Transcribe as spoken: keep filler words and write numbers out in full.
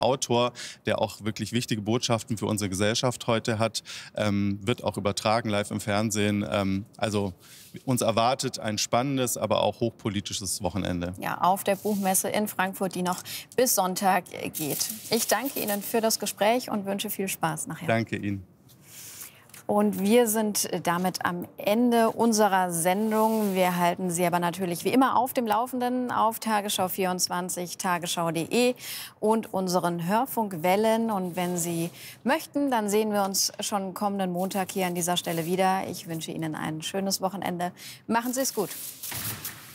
Autor, der auch wirklich wichtige Botschaften für unsere Gesellschaft heute hat, ähm, wird auch übertragen live im Fernsehen. Ähm, also uns erwartet ein spannendes, aber auch hochpolitisches Wochenende. Ja, auf der Buchmesse in Frankfurt, die noch bis Sonntag geht. Ich danke Ihnen für das Gespräch und wünsche viel Spaß nachher. Danke Ihnen. Und wir sind damit am Ende unserer Sendung. Wir halten Sie aber natürlich wie immer auf dem Laufenden auf Tagesschau vierundzwanzig, tagesschau punkt de und unseren Hörfunkwellen. Und wenn Sie möchten, dann sehen wir uns schon kommenden Montag hier an dieser Stelle wieder. Ich wünsche Ihnen ein schönes Wochenende. Machen Sie es gut.